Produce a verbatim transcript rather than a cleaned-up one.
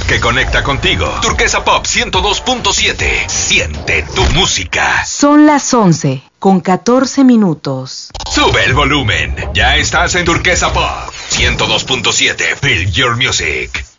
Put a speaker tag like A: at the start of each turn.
A: que conecta contigo. Turquesa Pop ciento dos punto siete. Siente tu música.
B: Son las once con catorce minutos.
A: Sube el volumen. Ya estás en Turquesa Pop ciento dos punto siete. Feel your music.